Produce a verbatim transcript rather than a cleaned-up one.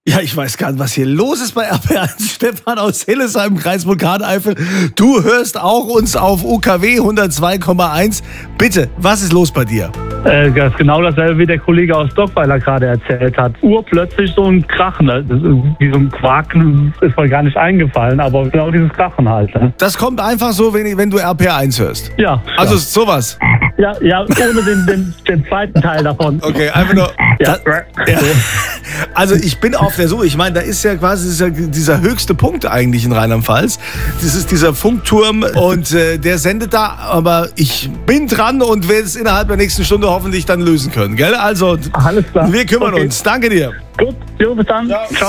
Ja, ich weiß gar nicht, was hier los ist bei R P eins. Stefan aus Hillesheim, Kreis Vulkaneifel. Du hörst auch uns auf U K W hundertzwei Komma eins. Bitte, was ist los bei dir? Äh, das ist genau dasselbe, wie der Kollege aus Dockweiler gerade erzählt hat. Urplötzlich so ein Krachen, das ist wie so ein Quaken, ist mir gar nicht eingefallen, aber genau dieses Krachen halt. Ne? Das kommt einfach so, wenn, wenn du R P eins hörst? Ja. Also ja. sowas? Ja, ja, ohne den, den, den zweiten Teil davon. Okay, einfach nur... Ja. Da, ja. Also ich bin auf der Suche. Ich meine, da ist ja quasi dieser, dieser höchste Punkt eigentlich in Rheinland-Pfalz. Das ist dieser Funkturm und äh, der sendet da, aber ich bin dran und werde es innerhalb der nächsten Stunde hoffentlich dann lösen können, gell? Also, Alles klar. wir kümmern Okay. uns. Danke dir. Gut, jo, bis dann. Ja. Ciao.